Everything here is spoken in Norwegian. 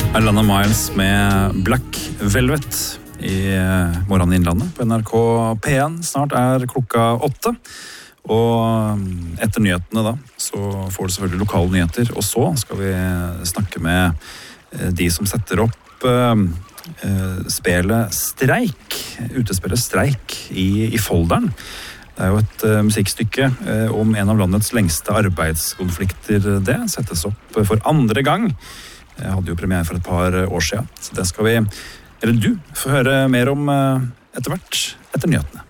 Alana Miles med Black Velvet i Morgen i Innlandet på NRK P1. Snart klokka 8. Og etter nyhetene da, så får du selvfølgelig lokale nyheter. Og så skal vi snakke med de som setter opp spillet Streik, utespillet Streik i Folldalen. Det jo et musikkstykke om en av landets lengste arbeidskonflikter. Det settes opp for andre gang. Jeg hadde jo premiere for et par år siden, så det skal vi, eller du, få høre mer om etter hvert, etter nyhetene.